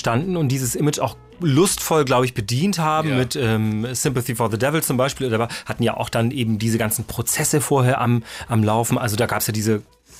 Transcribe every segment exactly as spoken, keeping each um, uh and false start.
standen und dieses Image auch lustvoll, glaube ich, bedient haben ja. mit ähm, Sympathy for the Devil zum Beispiel. Oder hatten ja auch dann eben diese ganzen Prozesse vorher am, am Laufen. Also da gab es ja diese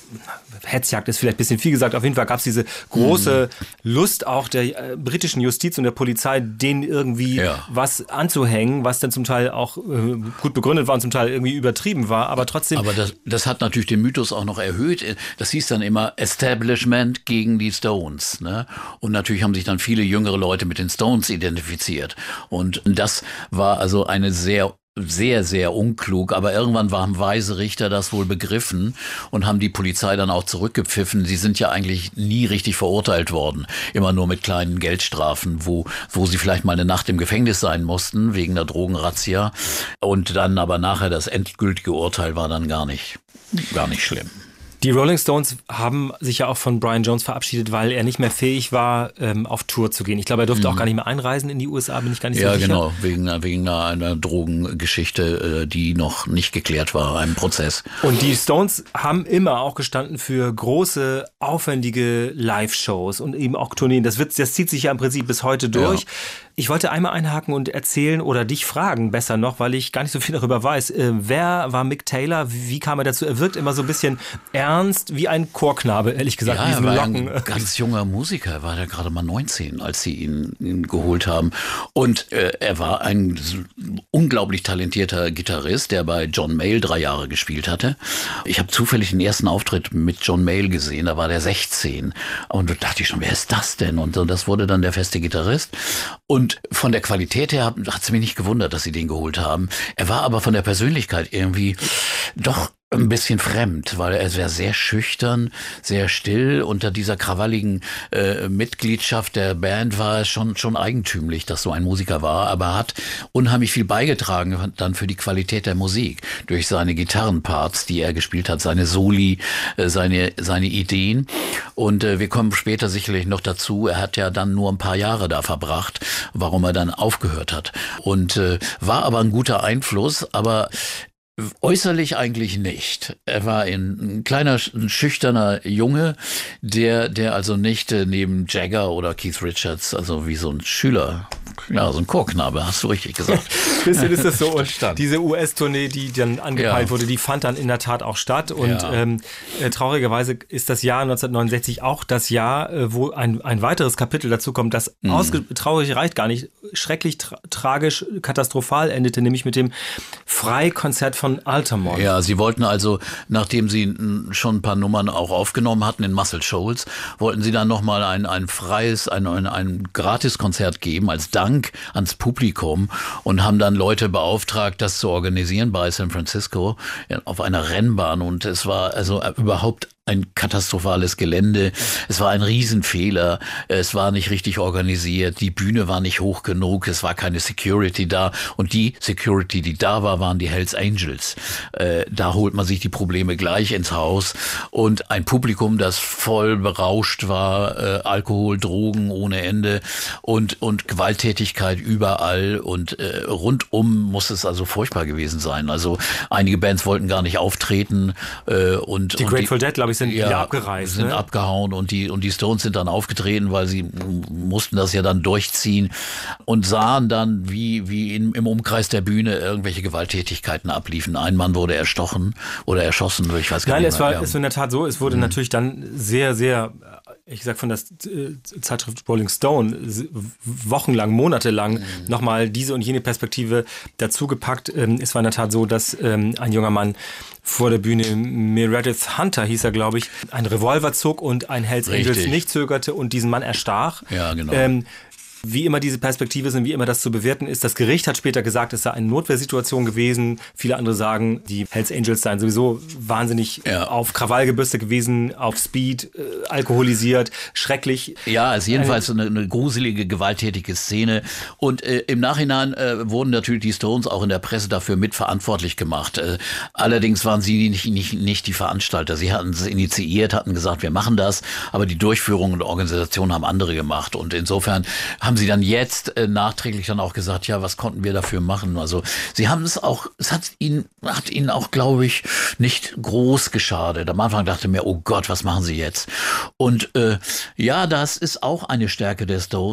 Hetzjagd ist vielleicht ein bisschen viel gesagt. Auf jeden Fall gab es diese große mhm. Lust auch der äh, britischen Justiz und der Polizei, denen irgendwie ja. was anzuhängen, was dann zum Teil auch äh, gut begründet war und zum Teil irgendwie übertrieben war, aber trotzdem... Aber das, das hat natürlich den Mythos auch noch erhöht. Das hieß dann immer Establishment gegen die Stones. Ne? Und natürlich haben sich dann viele jüngere Leute mit den Stones identifiziert. Und das war also eine sehr sehr, sehr unklug, aber irgendwann haben weise Richter das wohl begriffen und haben die Polizei dann auch zurückgepfiffen. Sie sind ja eigentlich nie richtig verurteilt worden, immer nur mit kleinen Geldstrafen, wo wo sie vielleicht mal eine Nacht im Gefängnis sein mussten, wegen der Drogenrazzia. Und dann aber nachher das endgültige Urteil war dann gar nicht, gar nicht schlimm. Die Rolling Stones haben sich ja auch von Brian Jones verabschiedet, weil er nicht mehr fähig war, ähm, auf Tour zu gehen. Ich glaube, er durfte mhm. auch gar nicht mehr einreisen in die U S A, bin ich gar nicht ja, so sicher. Ja, genau, wegen, wegen einer Drogengeschichte, die noch nicht geklärt war, einem Prozess. Und die Stones haben immer auch gestanden für große, aufwendige Live-Shows und eben auch Tourneen. Das, wird, das zieht sich ja im Prinzip bis heute durch. Ja. Ich wollte einmal einhaken und erzählen oder dich fragen, besser noch, weil ich gar nicht so viel darüber weiß. Äh, wer war Mick Taylor? Wie kam er dazu? Er wirkt immer so ein bisschen ernst, wie ein Chorknabe, ehrlich gesagt. Ja, er war Locken. Ein ganz junger Musiker. Er war ja gerade mal neunzehn, als sie ihn, ihn geholt haben. Und äh, er war ein unglaublich talentierter Gitarrist, der bei John Mayall drei Jahre gespielt hatte. Ich habe zufällig den ersten Auftritt mit John Mayall gesehen. Da war der sechzehn. Und da dachte ich schon, wer ist das denn? Und das wurde dann der feste Gitarrist. Und Und von der Qualität her hat es mich nicht gewundert, dass sie den geholt haben. Er war aber von der Persönlichkeit irgendwie doch ein bisschen fremd, weil er war sehr schüchtern, sehr still. Unter dieser krawalligen äh, Mitgliedschaft der Band war es schon schon eigentümlich, dass so ein Musiker war, aber er hat unheimlich viel beigetragen dann für die Qualität der Musik durch seine Gitarrenparts, die er gespielt hat, seine Soli, äh, seine seine Ideen. Und äh, wir kommen später sicherlich noch dazu. Er hat ja dann nur ein paar Jahre da verbracht, warum er dann aufgehört hat. Und äh, war aber ein guter Einfluss, aber äußerlich eigentlich nicht. Er war ein, ein kleiner, ein schüchterner Junge, der, der also nicht äh, neben Jagger oder Keith Richards, also wie so ein Schüler, ja, so ein Chorknabe, hast du richtig gesagt. Bisschen ist das so. Und diese U S-Tournee, die dann angepeilt ja. wurde, die fand dann in der Tat auch statt. Und ja. ähm, äh, traurigerweise ist das Jahr neunzehnhundertneunundsechzig auch das Jahr, äh, wo ein, ein weiteres Kapitel dazu kommt, das mhm. ausge- traurig reicht gar nicht, schrecklich, tra- tragisch, katastrophal endete, nämlich mit dem Freikonzert von Altamont. Ja, sie wollten also, nachdem sie schon ein paar Nummern auch aufgenommen hatten in Muscle Shoals, wollten sie dann nochmal ein, ein freies, ein, ein, ein Gratiskonzert geben als Dank ans Publikum und haben dann Leute beauftragt, das zu organisieren bei San Francisco auf einer Rennbahn. Und es war also überhaupt ein katastrophales Gelände. Es war ein Riesenfehler. Es war nicht richtig organisiert. Die Bühne war nicht hoch genug. Es war keine Security da. Und die Security, die da war, waren die Hells Angels. Äh, da holt man sich die Probleme gleich ins Haus. Und ein Publikum, das voll berauscht war, äh, Alkohol, Drogen ohne Ende und und Gewalttätigkeit überall. Und äh, rundum muss es also furchtbar gewesen sein. Also einige Bands wollten gar nicht auftreten. Äh, und Die und Grateful die, Dead, glaube ich, sind ja, wieder abgereist. sind ne? abgehauen und die und die Stones sind dann aufgetreten, weil sie mussten das ja dann durchziehen und sahen dann, wie wie in, im Umkreis der Bühne irgendwelche Gewalttätigkeiten abliefen. Ein Mann wurde erstochen oder erschossen, ich weiß gar Nein, nicht es mehr. war, Ja. es war in der Tat so, es wurde mhm. natürlich dann sehr, sehr, ich sag von der äh, Zeitschrift Rolling Stone, wochenlang, monatelang mhm. nochmal diese und jene Perspektive dazugepackt. Ähm, es war in der Tat so, dass ähm, ein junger Mann vor der Bühne, Meredith Hunter hieß er, glaube ich, einen Revolver zog und ein Hells Angels Richtig. nicht zögerte und diesen Mann erstach. Ja, genau. Ähm, Wie immer diese Perspektive ist und wie immer das zu bewerten ist. Das Gericht hat später gesagt, es sei eine Notwehrsituation gewesen. Viele andere sagen, die Hells Angels seien sowieso wahnsinnig ja. auf Krawall gebürstet gewesen, auf Speed, äh, alkoholisiert, schrecklich. Ja, also jedenfalls eine, eine gruselige, gewalttätige Szene. Und äh, im Nachhinein äh, wurden natürlich die Stones auch in der Presse dafür mitverantwortlich gemacht. Äh, allerdings waren sie nicht, nicht, nicht die Veranstalter. Sie hatten es initiiert, hatten gesagt, wir machen das. Aber die Durchführung und Organisation haben andere gemacht. Und insofern haben sie dann jetzt äh, nachträglich dann auch gesagt, ja, was konnten wir dafür machen? Also sie haben es auch, es hat ihnen, hat ihnen auch, glaube ich, nicht groß geschadet. Am Anfang dachte ich mir, oh Gott, was machen sie jetzt? Und äh, ja, das ist auch eine Stärke der Stones.